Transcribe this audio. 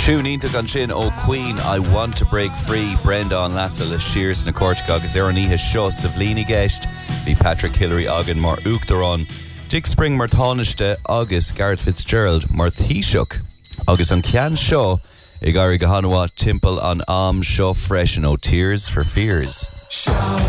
Siúnínta gan sin ó Queen, I Want to Break Free, Brenda an Latsa le Shears na Cortica agus Araníthe seo sa bhlíní gceist, bhí Patrick Hillary agan mar uachtarán, Dick Spring mar tánaiste agus Gareth Fitzgerald mar Taoiseach. Agus an cean seo ag Ari Gahanwa timpeall an am seo freisin ó Tears for Fears.